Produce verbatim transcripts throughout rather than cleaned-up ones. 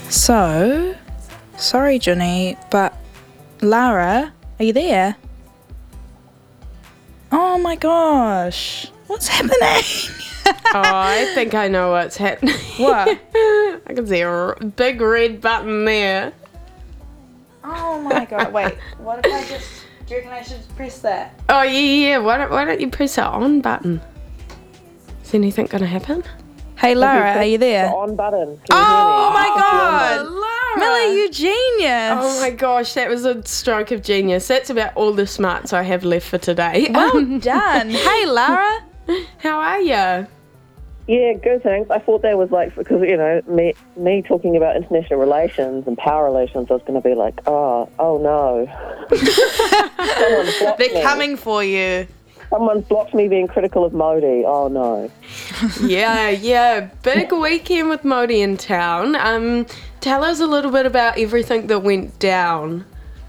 So, sorry, Johnny, but Lara, are you there? Oh my gosh, what's happening? Oh, I think I know what's happening. What? I can see a r- big red button there. Oh my god, wait, what if I just, do you reckon I should press that? Oh, yeah, yeah. Why don't, why don't you press that on button? Is anything going to happen? Hey Lara, are you there? The on button. Can you Oh hear me? my god! Lara! Millie, you genius! Oh my gosh, that was a stroke of genius. That's about all the smarts I have left for today. Well done. Hey Lara! How are you? Yeah, good, thanks. I thought that was like, because, you know, me me talking about international relations and power relations, I was going to be like, oh, oh no. Someone's blocked They're me. coming for you. Someone's blocked me being critical of Modi. Oh no. Yeah, yeah. Big weekend with Modi in town. Um, tell us a little bit about everything that went down.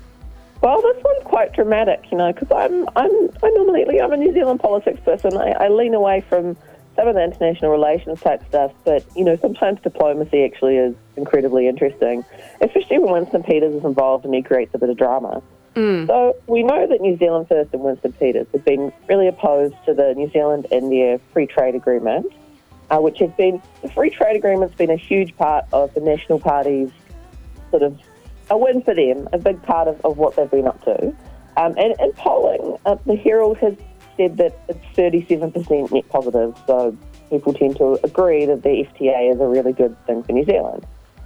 Well, this one's quite dramatic, you know, because I'm, I'm, I normally, I'm a New Zealand politics person. I, I lean away from some of the international relations type stuff, but, you know, sometimes diplomacy actually is incredibly interesting, especially when Winston Peters is involved and he creates a bit of drama. Mm. So we know that New Zealand First and Winston Peters have been really opposed to the New Zealand-India Free Trade Agreement, uh, which has been, the Free Trade Agreement's been a huge part of the National Party's sort of a win for them, a big part of, of what they've been up to. Um, and in polling, uh, the Herald has said that it's thirty-seven percent net positive, so people tend to agree that the F T A is a really good thing for New Zealand.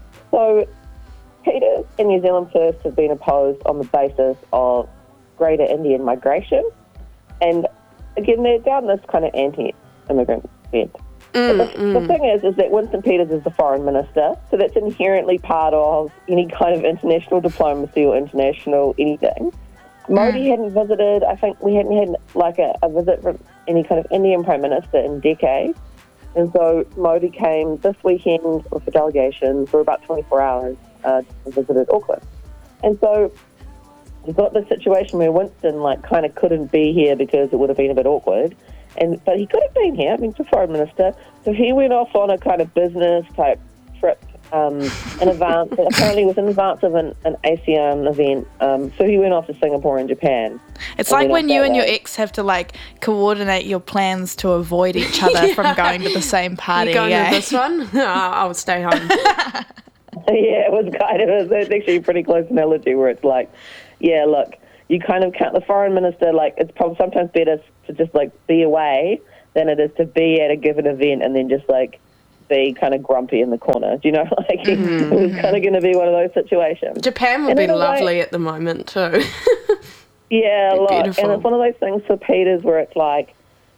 So Peters and New Zealand First have been opposed on the basis of greater Indian migration, and again, they're down this kind of anti-immigrant bent. Mm, But the, mm. the thing is, is that Winston Peters is the foreign minister, so that's inherently part of any kind of international diplomacy or international anything. Modi hadn't visited, I think we hadn't had like a, a visit from any kind of Indian Prime Minister in decades. And so Modi came this weekend with a delegation for about twenty-four hours uh, and visited Auckland. And so you've got this situation where Winston like kind of couldn't be here because it would have been a bit awkward. And but he could have been here, I mean, he's a foreign minister. So he went off on a kind of business type trip um, in advance. Apparently it was in advance of an, an ASEAN event. Um, so he went off to Singapore and Japan. It's And like went when off you that and your way. ex have to like coordinate your plans to avoid each other from going to the same party. You going eh? to this one? Oh, I'll stay home. Yeah, it was kind of, it's actually a pretty close analogy where it's like, yeah, look, you kind of can't, the foreign minister, like, it's probably sometimes better to just, like, be away than it is to be at a given event and then just, like, be kind of grumpy in the corner. Do you know, like, Mm-hmm. it was kind of going to be one of those situations. Japan would And be in a way- lovely at the moment too. Yeah, Be look, beautiful. and it's one of those things for Peters where it's like,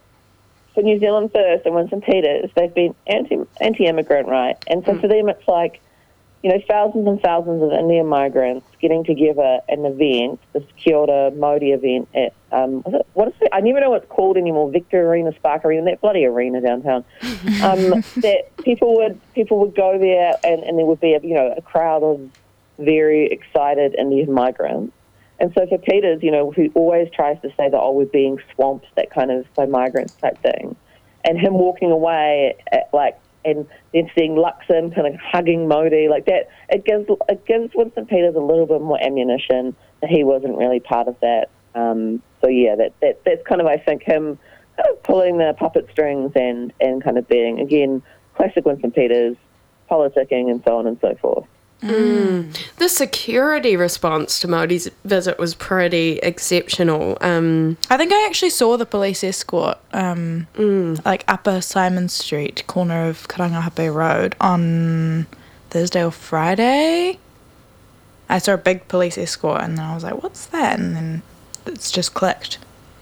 for New Zealand First and Winston Peters, they've been anti, anti-immigrant, right? And so Mm. for them it's like, you know, thousands and thousands of Indian migrants getting together an event, this Kyoto Modi event at, um, was it, what is it? I never know what it's called anymore, Victor Arena, Spark Arena, that bloody arena downtown. um, that people would people would go there and, and there would be, a, you know, a crowd of very excited Indian migrants. And so for Peters, you know, who always tries to say that, oh, we're being swamped, that kind of by migrants type thing, and him walking away at, like, and then seeing Luxon kind of hugging Modi, like that, it gives it gives Winston Peters a little bit more ammunition that he wasn't really part of that. Um, so yeah, that, that that's kind of, I think, him kind of pulling the puppet strings and, and kind of being, again, classic Winston Peters, politicking and so on and so forth. The security response to Modi's visit was pretty exceptional. Um, I think I actually saw the police escort, um, like Upper Simon Street, corner of Karangahape Road, on Thursday or Friday. I saw a big police escort, and then I was like, "What's that?" And then it's just clicked.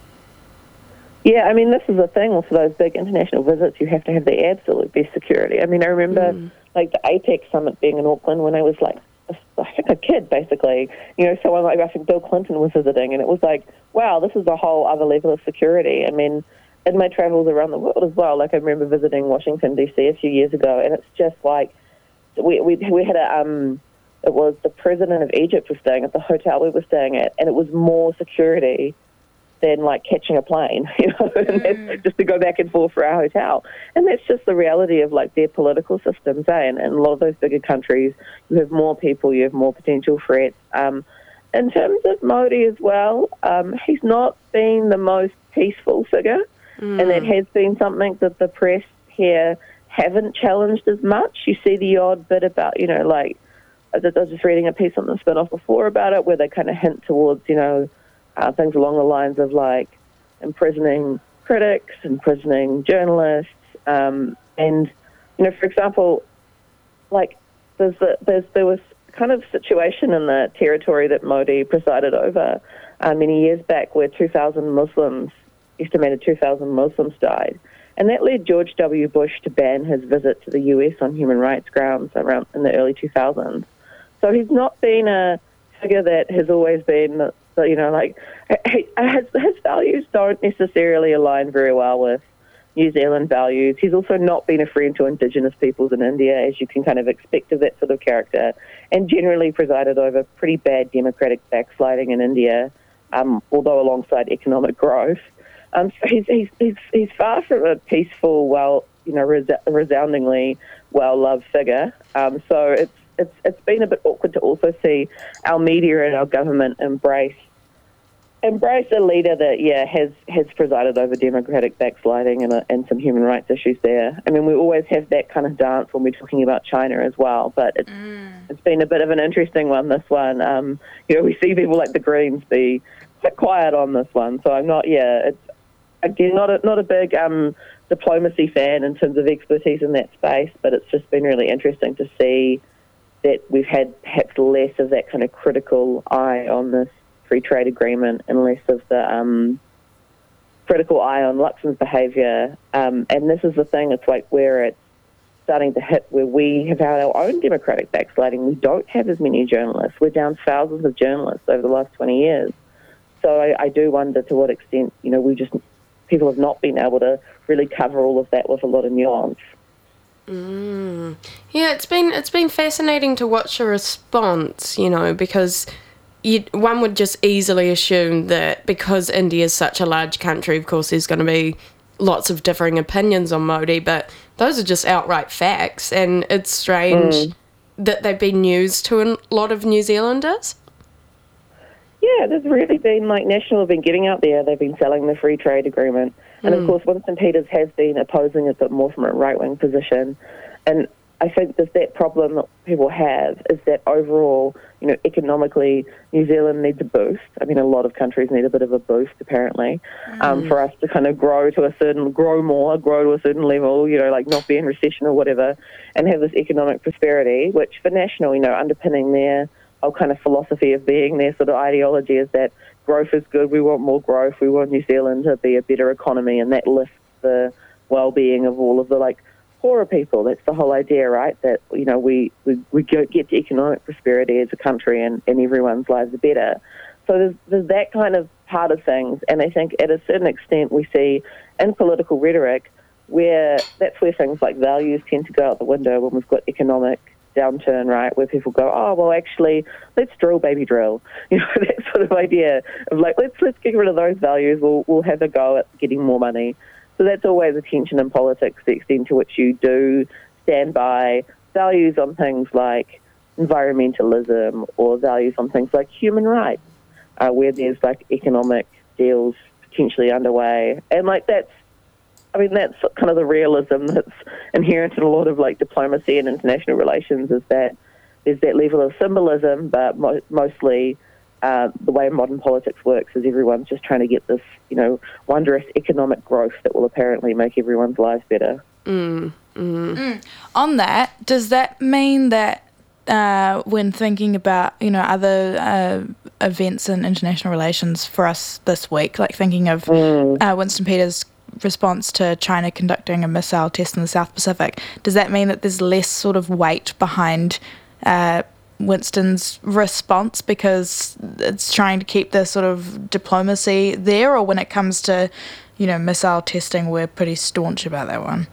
Yeah, I mean, this is the thing. For those big international visits, you have to have the absolute best security. I mean, I remember, like, the APEC summit being in Auckland when I was, like, a, I think a kid, basically. You know, someone like, I think Bill Clinton was visiting, and it was like, wow, this is a whole other level of security. I mean, in my travels around the world as well, like, I remember visiting Washington, D C a few years ago, and it's just like, we we, we had a, um, it was the president of Egypt was staying at the hotel we were staying at, and it was more security than like catching a plane, you know, and that's just to go back and forth for our hotel. And that's just the reality of like their political systems, eh? And, and a lot of those bigger countries, you have more people, you have more potential threats. Um, in terms of Modi as well, um, he's not been the most peaceful figure, mm. and that has been something that the press here haven't challenged as much. You see the odd bit about, you know, like, I was just reading a piece on the spin-off before about it where they kind of hint towards, you know, uh, things along the lines of, like, imprisoning critics, imprisoning journalists, um, and, you know, for example, like, there's, the, there's there was kind of situation in the territory that Modi presided over uh, many years back where two thousand Muslims, estimated two thousand Muslims died. And that led George W. Bush to ban his visit to the U S on human rights grounds around in the early two thousands. So he's not been a figure that has always been, you know, like, his, his values don't necessarily align very well with New Zealand values. He's also not been a friend to Indigenous peoples in India, as you can kind of expect of that sort of character, and generally presided over pretty bad democratic backsliding in India, um, although alongside economic growth. Um, so he's, he's he's he's far from a peaceful, well, you know, res- resoundingly well-loved figure. Um, so it's it's it's been a bit awkward to also see our media and our government embrace embrace a leader that yeah has has presided over democratic backsliding and a, and some human rights issues there. I mean, we always have that kind of dance when we're talking about China as well, but it's mm. it's been a bit of an interesting one. This one, um, you know, we see people like the Greens be quite quiet on this one. So I'm not yeah it's. Again, not a, not a big um, diplomacy fan in terms of expertise in that space, but it's just been really interesting to see that we've had perhaps less of that kind of critical eye on this free trade agreement and less of the um, critical eye on Luxon's behaviour. Um, and this is the thing, it's like where it's starting to hit where we have had our own democratic backsliding. We don't have as many journalists. We're down thousands of journalists over the last twenty years. So I, I do wonder to what extent, you know, we just... people have not been able to really cover all of that with a lot of nuance. Mm. Yeah, it's been it's been fascinating to watch a response, you know, because you, one would just easily assume that because India is such a large country, of course, there's going to be lots of differing opinions on Modi, but those are just outright facts, and it's strange mm. that they've been news to a lot of New Zealanders. Yeah, there's really been, like, National have been getting out there. They've been selling the free trade agreement. And, mm. of course, Winston Peters has been opposing it, but more from a right-wing position. And I think there's that problem that people have is that overall, you know, economically, New Zealand needs a boost. I mean, a lot of countries need a bit of a boost, apparently, mm. um, for us to kind of grow to a certain, grow more, grow to a certain level, you know, like not be in recession or whatever, and have this economic prosperity, which for National, you know, underpinning their whole kind of philosophy of being, their sort of ideology is that growth is good, we want more growth, we want New Zealand to be a better economy, and that lifts the well-being of all of the, like, poorer people. That's the whole idea, right? That, you know, we, we, we get to economic prosperity as a country and, and everyone's lives are better. So there's, there's that kind of part of things, and I think at a certain extent we see in political rhetoric where that's where things like values tend to go out the window when we've got economic downturn, right, where people go, oh, well, actually, let's drill, baby, drill. You know, that sort of idea of like, let's let's get rid of those values, we'll, we'll have a go at getting more money. So that's always a tension in politics, the extent to which you do stand by values on things like environmentalism or values on things like human rights, uh, where there's like economic deals potentially underway. And like that's, I mean, that's kind of the realism that's inherent in a lot of like diplomacy and international relations, is that there's that level of symbolism, but mo- mostly uh, the way modern politics works is everyone's just trying to get this, you know, wondrous economic growth that will apparently make everyone's lives better. Mm, mm. Mm. On that, does that mean that uh, when thinking about, you know, other uh, events in international relations for us this week, like thinking of mm. uh, Winston Peters' response to China conducting a missile test in the South Pacific, does that mean that there's less sort of weight behind uh, Winston's response because it's trying to keep the sort of diplomacy there, or when it comes to, you know, missile testing, we're pretty staunch about that one?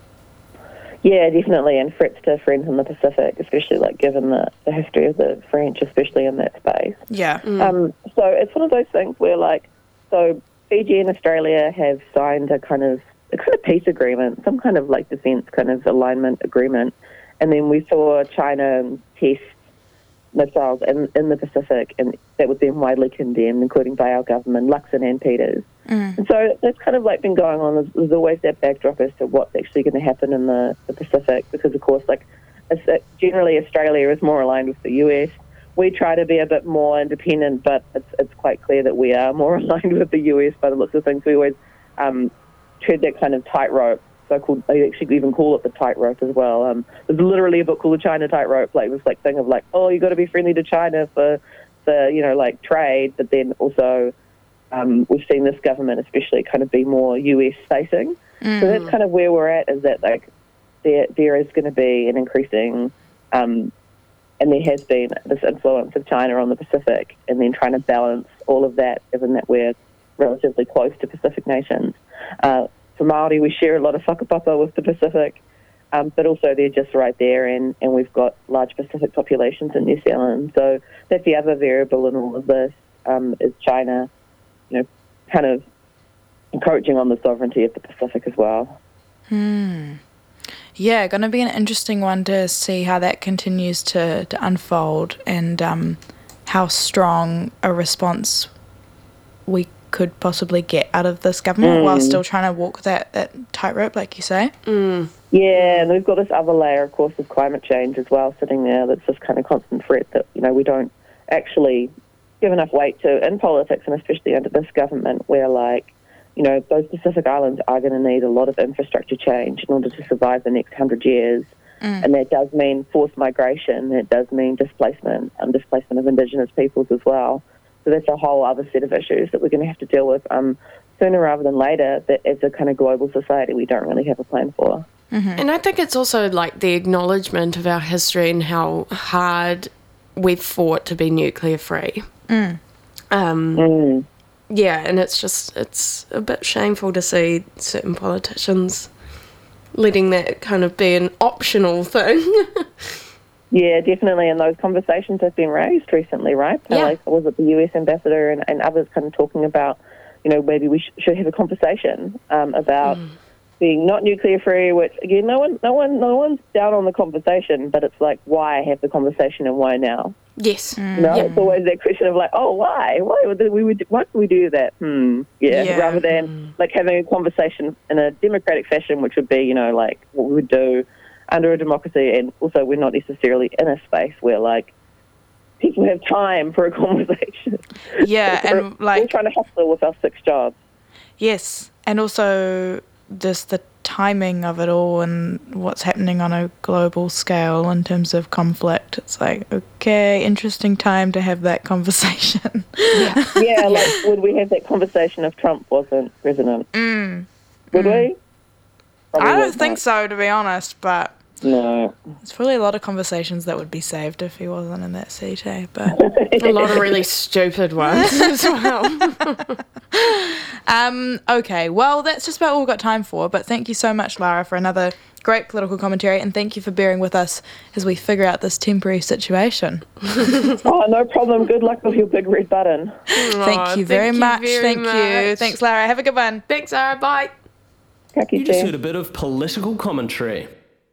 Yeah, definitely, and threats to friends in the Pacific, especially like given the, the history of the French, especially in that space. Yeah. Mm. Um, so it's one of those things where like, so Fiji and Australia have signed a kind of a kind of peace agreement, some kind of like defence kind of alignment agreement, and then we saw China test missiles in, in the Pacific, and that was then widely condemned, including by our government, Luxon and Peters. Mm. And so that's kind of like been going on. There's, there's always that backdrop as to what's actually going to happen in the, the Pacific, because of course, like generally Australia is more aligned with the U S. We try to be a bit more independent, but it's it's quite clear that we are more aligned with the U S by the looks of things. We always um, tread that kind of tightrope. So-called, they actually even call it the tightrope as well. Um, there's literally a book called The China Tightrope, like this like thing of like, oh, you got to be friendly to China for, for you know, like trade, but then also um, we've seen this government especially kind of be more U S facing. Mm. So that's kind of where we're at, is that like there there is going to be an increasing, um, and there has been this influence of China on the Pacific, and then trying to balance all of that, given that we're relatively close to Pacific nations. Uh, For Māori, we share a lot of whakapapa with the Pacific, um, but also they're just right there, and, and we've got large Pacific populations in New Zealand. So that's the other variable in all of this, um, is China, you know, kind of encroaching on the sovereignty of the Pacific as well. Hmm. Yeah, going to be an interesting one to see how that continues to, to unfold, and um, how strong a response we could possibly get out of this government mm. while still trying to walk that, that tightrope, like you say. Mm. Yeah, and we've got this other layer, of course, of climate change as well sitting there, that's this kind of constant threat that, you know, we don't actually give enough weight to in politics, and especially under this government, where, like, you know, those Pacific Islands are going to need a lot of infrastructure change in order to survive the next hundred years. Mm. And that does mean forced migration, that does mean displacement, and displacement of Indigenous peoples as well. So that's a whole other set of issues that we're going to have to deal with um, sooner rather than later, that as a kind of global society we don't really have a plan for. Mm-hmm. And I think it's also like the acknowledgement of our history and how hard we've fought to be nuclear free. Mm. Um, mm. Yeah, and it's just, it's a bit shameful to see certain politicians letting that kind of be an optional thing. Yeah, definitely, and those conversations have been raised recently, right? So, yeah. Like, was it the U S ambassador and, and others kind of talking about, you know, maybe we sh- should have a conversation um, about mm. being not nuclear free, which, again, no one, no one, no one's down on the conversation, but it's like, why have the conversation and why now? Yes. Mm. You know, yeah. It's always that question of like, oh, why? Why would we would why would we do that? Hmm. Yeah. yeah. Rather than mm. like having a conversation in a democratic fashion, which would be, you know, like what we would do under a democracy, and also we're not necessarily in a space where like people have time for a conversation. Yeah, and we're, like we're trying to hustle with our six jobs. Yes, and also just the timing of it all and what's happening on a global scale in terms of conflict. It's like, okay, interesting time to have that conversation. Yeah, yeah. Like, would we have that conversation if Trump wasn't president? Mm. Would mm. we? Probably I don't think not. so, to be honest, but no. There's probably a lot of conversations that would be saved if he wasn't in that seat, eh? But a lot of really stupid ones as well. um, okay, well, that's just about all we've got time for, but thank you so much, Lara, for another great political commentary, and thank you for bearing with us as we figure out this temporary situation. Oh, no problem. Good luck with your big red button. Oh, thank you very thank much. You very thank much. you. Thanks, Lara. Have a good one. Thanks, Lara. Bye. You just heard a bit of political commentary.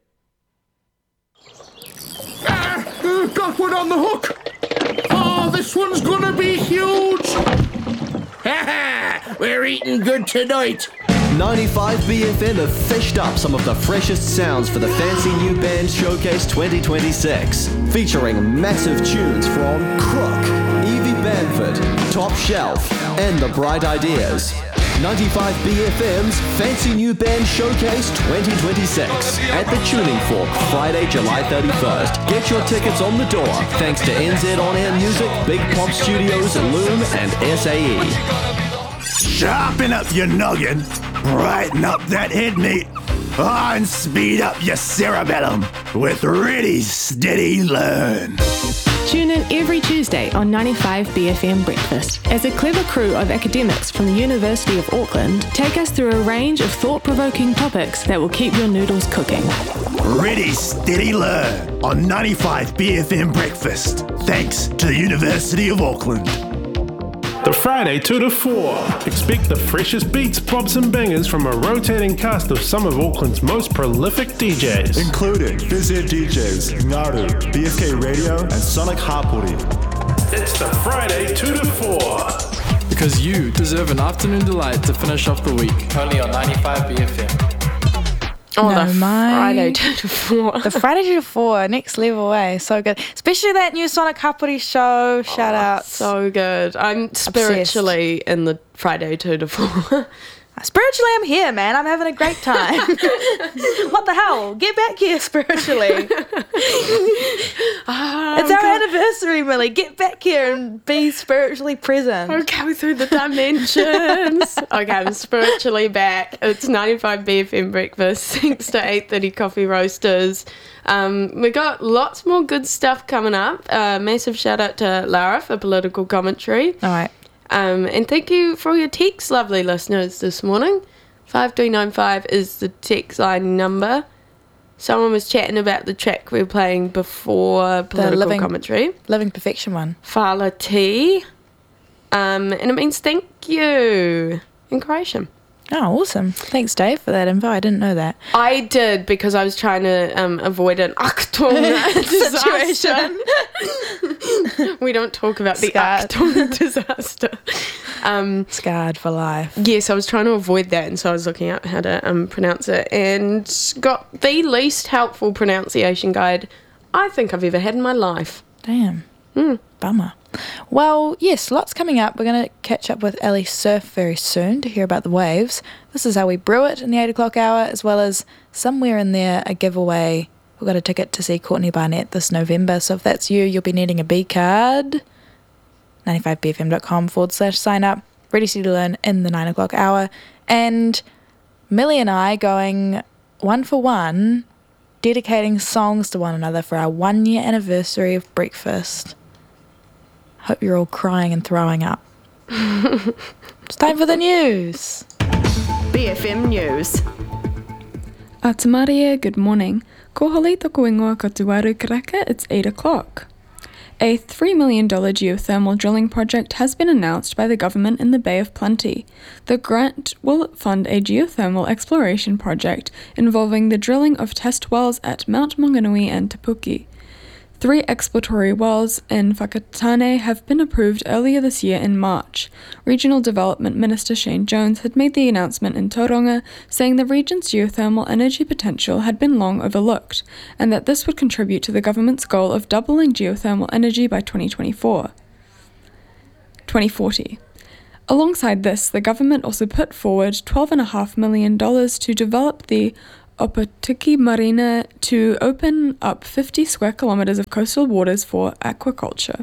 Ah, got one on the hook. Oh, this one's gonna be huge. Ha ha! We're eating good tonight. ninety-five B F M have fished up some of the freshest sounds for the Fancy New Band Showcase twenty twenty-six, featuring massive tunes from Crook, Evie Bamford, Top Shelf, and The Bright Ideas. ninety-five B F M's Fancy New Band Showcase twenty twenty-six at the Tuning Fork, Friday, July thirty-first. Get your tickets on the door thanks to N Z On Air Music, Big Pop Studios, Loom, and S A E. Sharpen up your noggin, brighten up that head meat, oh, and speed up your cerebellum with Ready, Steady, Learn. Tune in every Tuesday on ninety-five B F M Breakfast as a clever crew of academics from the University of Auckland take us through a range of thought-provoking topics that will keep your noodles cooking. Ready, Steady, Learn on ninety-five B F M Breakfast. Thanks to the University of Auckland. The Friday two to four. Expect the freshest beats, bops and bangers from a rotating cast of some of Auckland's most prolific D Js. Including Bizhead D Js, Ngaru, B F K Radio and Sonic Hapori. It's the Friday two to four. Because you deserve an afternoon delight to finish off the week. Only on ninety-five B F M. Oh, no, the my, Friday two to four. The Friday two to four, next level way. So good. Especially that new Sonic Hapori show. Shout oh, out. So good. I'm spiritually Obsessed. in the Friday two to four. Spiritually, I'm here, man. I'm having a great time. What the hell? Get back here spiritually. oh, it's our God. anniversary, Millie. Get back here and be spiritually present. I'm going through the dimensions. Okay, I'm spiritually back. It's ninety-five B F M breakfast, six to eight thirty coffee roasters. Um, we got lots more good stuff coming up. Uh, massive shout out to Lara for political commentary. All right. Um, and thank you for all your texts, lovely listeners, this morning. five three nine five is the text line number. Someone was chatting about the track we were playing before political living, commentary. Living Perfection one. Fala T. Um, and it means thank you in Croatian. Oh, awesome. Thanks, Dave, for that info. I didn't know that. I did because I was trying to um, avoid an Achtung situation. We don't talk about the Scarred. Achtung disaster. Um, Scarred for life. Yes, I was trying to avoid that, and so I was looking up how to um, pronounce it and got the least helpful pronunciation guide I think I've ever had in my life. Damn. Mm. Bummer. Well, yes, lots coming up. We're going to catch up with Ellie Surf very soon to hear about the waves. This is how we brew it in the eight o'clock hour, as well as somewhere in there a giveaway. We've got a ticket to see Courtney Barnett this November, so if that's you, you'll be needing a B card. ninety-five b f m dot com forward slash sign up. Ready to learn in the nine o'clock hour. And Millie and I going one for one, dedicating songs to one another for our one year anniversary of breakfast. Hope you're all crying and throwing up. It's time for the news. B F M News. Atamaria, good morning. Ko holi toko ingoa katuaru karaka, it's eight o'clock. A three million dollars geothermal drilling project has been announced by the government in the Bay of Plenty. The grant will fund a geothermal exploration project involving the drilling of test wells at Mount Maunganui and Te Puke. Three exploratory wells in Whakatane have been approved earlier this year in March. Regional Development Minister Shane Jones had made the announcement in Tauranga, saying the region's geothermal energy potential had been long overlooked, and that this would contribute to the government's goal of doubling geothermal energy by twenty twenty-four. twenty forty. Alongside this, the government also put forward twelve point five million dollars to develop the Opotiki Marina to open up fifty square kilometres of coastal waters for aquaculture.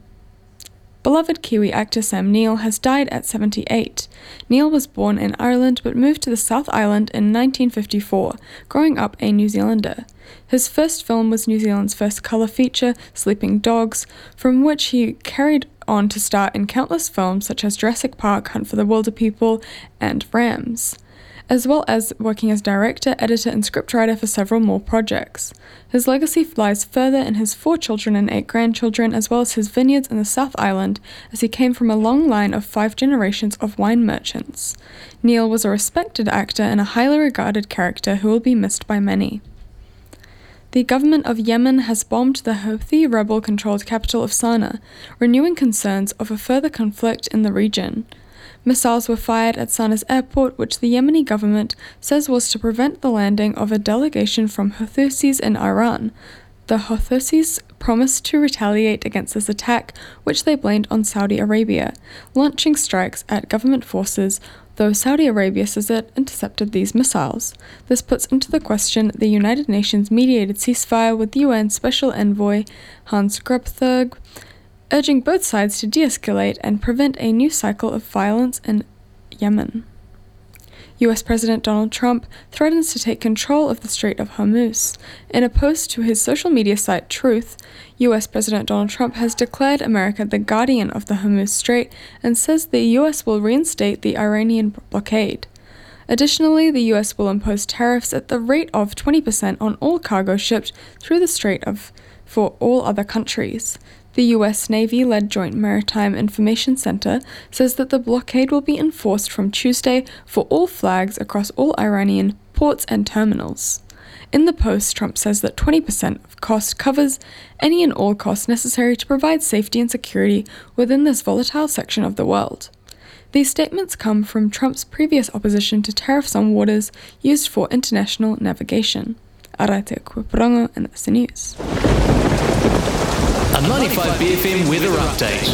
Beloved Kiwi actor Sam Neill has died at seventy-eight. Neill was born in Ireland but moved to the South Island in nineteen fifty-four, growing up a New Zealander. His first film was New Zealand's first colour feature, Sleeping Dogs, from which he carried on to star in countless films such as Jurassic Park, Hunt for the Wilderpeople, and Rams, as well as working as director, editor and scriptwriter for several more projects. His legacy lies further in his four children and eight grandchildren, as well as his vineyards in the South Island, as he came from a long line of five generations of wine merchants. Neill was a respected actor and a highly regarded character who will be missed by many. The government of Yemen has bombed the Houthi rebel-controlled capital of Sana'a, renewing concerns of a further conflict in the region. Missiles were fired at Sana'a's airport, which the Yemeni government says was to prevent the landing of a delegation from Houthis in Iran. The Houthis promised to retaliate against this attack, which they blamed on Saudi Arabia, launching strikes at government forces, though Saudi Arabia says it intercepted these missiles. This puts into the question the United Nations mediated ceasefire with U N Special Envoy Hans Grubthug, urging both sides to de-escalate and prevent a new cycle of violence in Yemen. U S President Donald Trump threatens to take control of the Strait of Hormuz. In a post to his social media site Truth, U S President Donald Trump has declared America the guardian of the Hormuz Strait and says the U S will reinstate the Iranian blockade. Additionally, the U S will impose tariffs at the rate of twenty percent on all cargo shipped through the Strait of for all other countries. The U S Navy-led Joint Maritime Information Center says that the blockade will be enforced from Tuesday for all flags across all Iranian ports and terminals. In the post, Trump says that twenty percent of cost covers any and all costs necessary to provide safety and security within this volatile section of the world. These statements come from Trump's previous opposition to tariffs on waters used for international navigation. Araite Kupurango and that's the news. A ninety-five B F M weather update.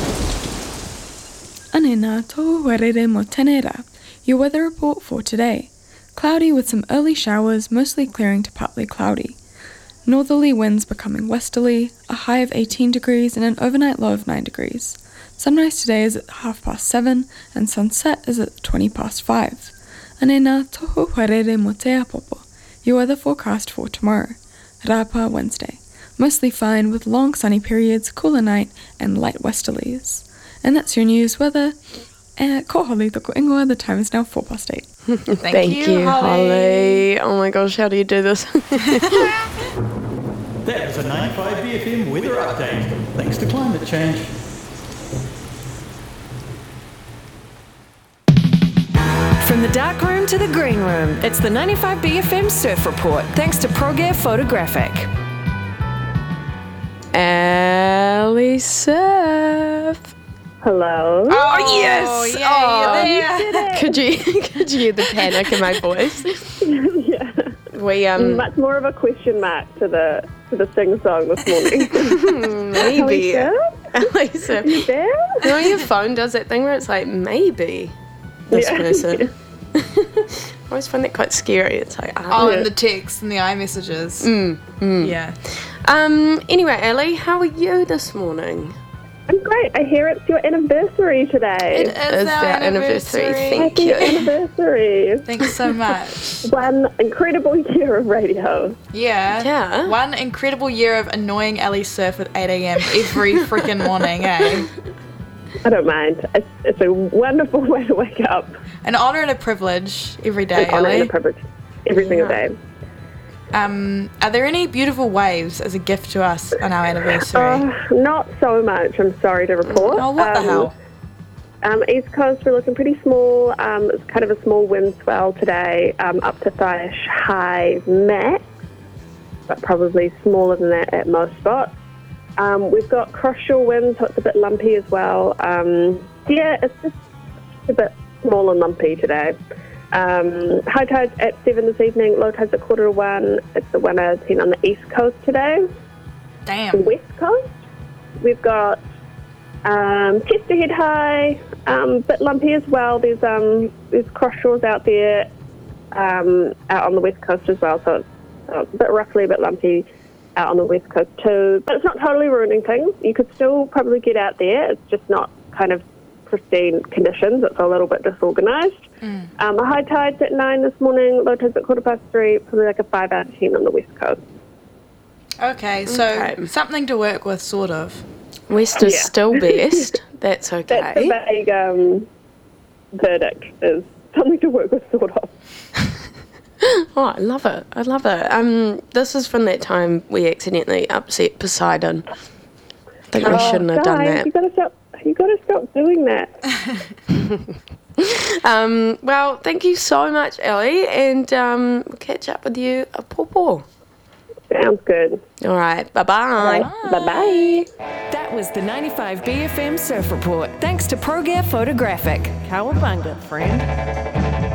Anena tohu warere mo tenera. Your weather report for today. Cloudy with some early showers, mostly clearing to partly cloudy. Northerly winds becoming westerly, a high of eighteen degrees and an overnight low of nine degrees. Sunrise today is at half past seven and sunset is at twenty past five. Anena tohu warere mo te apopo. Your weather forecast for tomorrow. Rapa Wednesday. Mostly fine with long sunny periods, cooler night and light westerlies. And that's your news weather. Uh, ko Holly toko ingoa, the time is now four past eight. Thank, Thank you, you, Holly. Holly. Oh my gosh, how do you do this? That was a ninety-five B F M weather update. Thanks to climate change. From the dark room to the green room, it's the ninety-five B F M Surf Report, thanks to ProGear Photographic. Ellie Surf. Hello. Oh, yes. yeah, oh, you're there. Could you could you hear the panic in my voice? Yeah. We um Much more of a question mark to the to the sing song this morning. maybe. Ellie Ellie Surf. You there? You know your phone does that thing where it's like maybe this Yeah. person. I always find that quite scary. It's like Oh, oh, and the texts and the iMessages. mm, mm. Yeah. Um. Anyway, Ellie, how are you this morning? I'm great. I hear it's your anniversary today. It is our anniversary. Thank Happy you. anniversary. Thanks so much. One incredible year of radio. Yeah. Yeah. One incredible year of annoying Ellie Surf at eight a.m. every freaking morning, eh? I don't mind. It's, it's a wonderful way to wake up. An honour and a privilege every day, An honour and Ellie. a privilege every single Yeah. day. Um, are there any beautiful waves as a gift to us on our anniversary? Uh, not so much, I'm sorry to report. Oh, what the Um, hell? Um, East Coast, we're looking pretty small. Um, it's kind of a small wind swell today, um, up to five-ish high max, but probably smaller than that at most spots. Um, we've got cross-shore winds, so it's a bit lumpy as well. Um, yeah, it's just a bit small and lumpy today. Um, high tides at seven this evening, low tides at quarter to one. It's the one out of ten on the East Coast today. Damn. West Coast, we've got um, just ahead high, um, bit lumpy as well. There's um, there's cross shores out there, um, out on the West Coast as well. So it's, so it's a bit roughly, a bit lumpy out on the West Coast too. But it's not totally ruining things. You could still probably get out there. It's just not kind of pristine conditions. It's a little bit disorganised. Mm. Um, a high tide's at nine this morning, low tide's at quarter past three, probably like a five out of ten on the West Coast. Okay, so Okay. something to work with, sort of. West is Yeah. still best. That's okay. That's the vague um, verdict, is something to work with, sort of. Oh, I love it. I love it. Um, this is from that time we accidentally upset Poseidon. I think we Oh, shouldn't have done guys, that. You gotta stop. You gotta stop doing that. Um, well, thank you so much, Ellie, and um, we'll catch up with you a pawpaw. Sounds good. All right, bye-bye. Bye bye. That was the ninety-five B F M Surf Report, thanks to ProGear Photographic. Cowabunga, friend.